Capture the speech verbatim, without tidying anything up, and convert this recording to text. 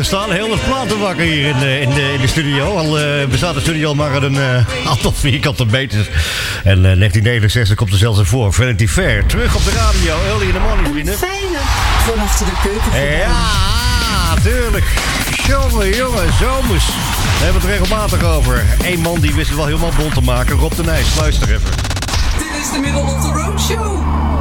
Er staan heel wat platen wakker hier in de, in de, in de studio. Al uh, bestaat de studio al maar een uh, aantal vierkante meters. En uh, negentien negenenzestig komt er zelfs een voor. Vanity Fair. Terug op de radio. Early in the morning, vrienden. Een fijne van achter de keuken. Ja, tuurlijk. Jongen, jongen, zomers. We hebben het regelmatig over. Eén man die wist het wel helemaal bont te maken. Rob de Nijs, luister even. Dit is de Middle of the Road Show.